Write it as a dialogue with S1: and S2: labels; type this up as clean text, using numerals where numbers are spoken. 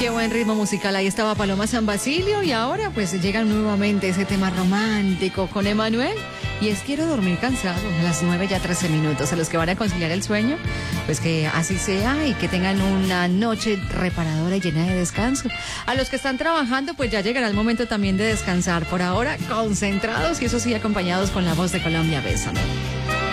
S1: Qué buen ritmo musical. Ahí estaba Paloma San Basilio y ahora pues llega nuevamente ese tema romántico con Emanuel. Y es Quiero dormir cansado, a las 9:13. A los que van a conciliar el sueño, pues que así sea y que tengan una noche reparadora y llena de descanso. A los que están trabajando, pues ya llegará el momento también de descansar. Por ahora, concentrados y eso sí, acompañados con la voz de Colombia. Bésame.